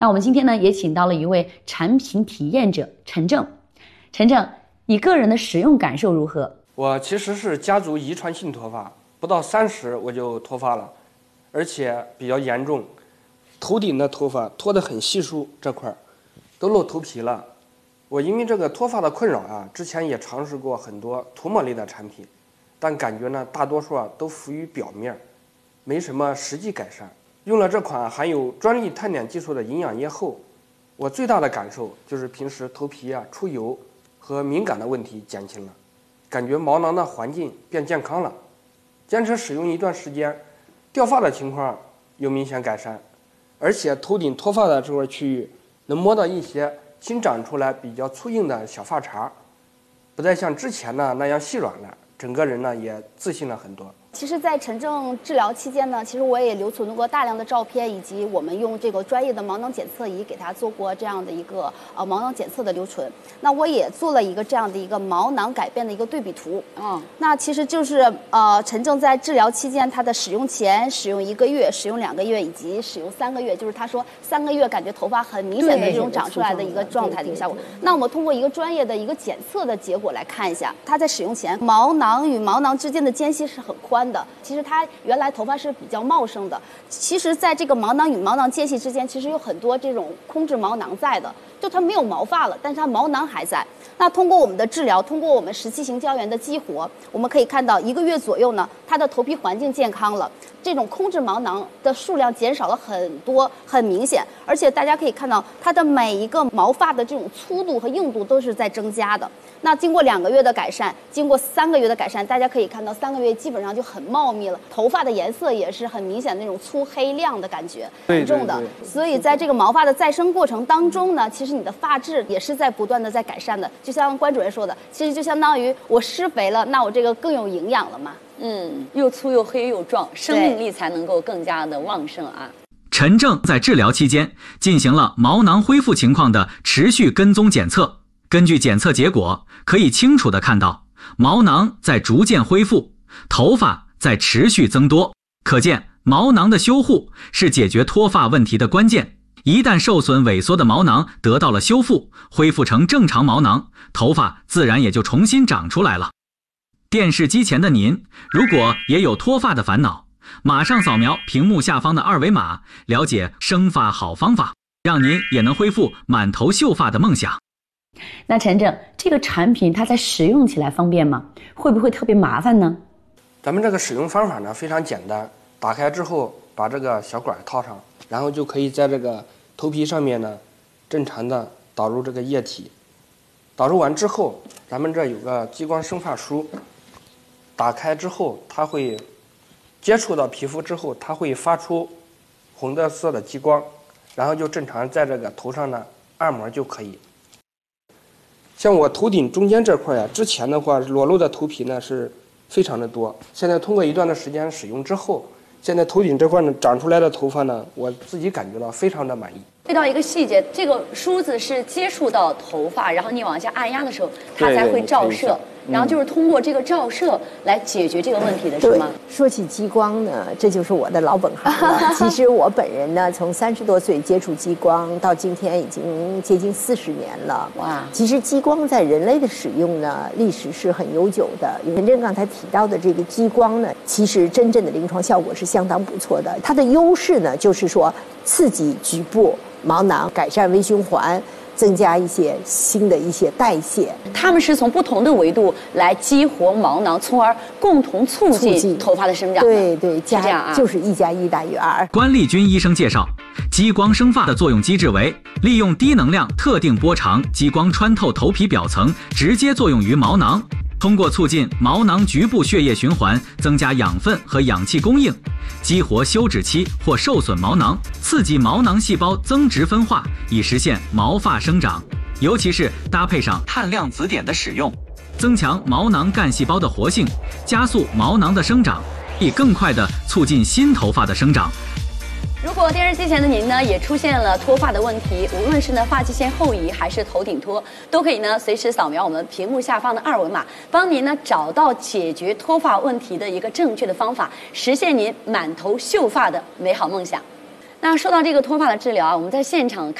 那我们今天呢，也请到了一位产品体验者陈正。陈正，你个人的使用感受如何？ 我其实是家族遗传性脱发，不到30我就脱发了，而且比较严重，头顶的头发脱得很稀疏，这块都露头皮了。我因为这个脱发的困扰啊，之前也尝试过很多涂抹类的产品，但感觉呢，大多数都浮于表面，没什么实际改善。用了这款含有专利碳碘技术的营养液后，我最大的感受就是平时头皮出油和敏感的问题减轻了，感觉毛囊的环境变健康了。坚持使用一段时间，掉发的情况有明显改善，而且头顶脱发的这块区域能摸到一些新长出来比较粗硬的小发茬，不再像之前呢那样细软了，整个人呢也自信了很多。 其实，在陈正治疗期间呢，其实我也留存过大量的照片，以及我们用这个专业的毛囊检测仪给他做过这样的一个毛囊检测的留存。那我也做了一个这样的一个毛囊改变的一个对比图。那其实就是陈正在治疗期间他的使用前、使用1个月、使用2个月以及使用3个月，就是他说3个月感觉头发很明显的这种长出来的一个状态的一个效果。那我们通过一个专业的一个检测的结果来看一下，他在使用前毛囊与毛囊之间的间隙是很宽的，其实它原来头发是比较茂盛的。其实在这个毛囊与毛囊间隙之间，其实有很多这种空置毛囊在的，就它没有毛发了，但是它毛囊还在。那通过我们的治疗，通过我们17型胶原的激活，我们可以看到1个月左右呢，它的头皮环境健康了，这种空置毛囊的数量减少了很多，很明显。而且大家可以看到，它的每一个毛发的这种粗度和硬度都是在增加的。那经过2个月的改善，经过3个月的改善，大家可以看到3个月基本上就很茂密了，头发的颜色也是很明显的那种粗黑亮的感觉，很重的。所以在这个毛发的再生过程当中呢，其实你的发质也是在不断的在改善的。就像关主任说的，其实就相当于我施肥了，那我这个更有营养了嘛。 又粗又黑又壮，生命力才能够更加的旺盛啊。 陈正在治疗期间进行了毛囊恢复情况的持续跟踪检测，根据检测结果，可以清楚地看到毛囊在逐渐恢复，头发在持续增多，可见毛囊的修护是解决脱发问题的关键。一旦受损萎缩的毛囊得到了修复，恢复成正常毛囊，头发自然也就重新长出来了。电视机前的您，如果也有脱发的烦恼，马上扫描屏幕下方的2维码，了解生发好方法，让您也能恢复满头秀发的梦想。 那陈正，这个产品它在使用起来方便吗？会不会特别麻烦呢？ 咱们这个使用方法呢非常简单，打开之后把这个小管套上，然后就可以在这个头皮上面呢正常的导入这个液体。导入完之后，咱们这有个激光生发梳，打开之后它会接触到皮肤之后，它会发出红的色的激光，然后就正常在这个头上呢按摩就可以。像我头顶中间这块之前的话裸露的头皮呢是非常的多，现在通过一段的时间使用之后，现在头顶这块呢长出来的头发呢，我自己感觉到非常的满意。 对到一个细节，这个梳子是接触到头发，然后你往下按压的时候，它才会照射。然后就是通过这个照射来解决这个问题的是吗？ 说起激光呢，这就是我的老本行了。其实我本人呢，从30多岁接触激光到今天已经接近40年了。哇！其实激光在人类的使用呢，历史是很悠久的。陈正刚才提到的这个激光呢，其实真正的临床效果是相当不错的。它的优势呢，就是说刺激局部毛囊，改善微循环，增加一些新的一些代谢。 他们是从不同的维度来激活毛囊，从而共同促进头发的生长。 对对， 是这样啊， 就是1加1大于2。 关丽君医生介绍，激光生发的作用机制为利用低能量特定波长激光穿透头皮表层，直接作用于毛囊，通过促进毛囊局部血液循环，增加养分和氧气供应，激活休止期或受损毛囊，刺激毛囊细胞增殖分化，以实现毛发生长。尤其是搭配上碳量子碘的使用，增强毛囊干细胞的活性，加速毛囊的生长，以更快地促进新头发的生长。 如果电视机前的您呢也出现了脱发的问题，无论是发际线后移还是头顶脱，都可以随时扫描我们屏幕下方的2维码，帮您找到解决脱发问题的一个正确的方法，实现您满头秀发的美好梦想。 那说到这个脱发的治疗啊，我们在现场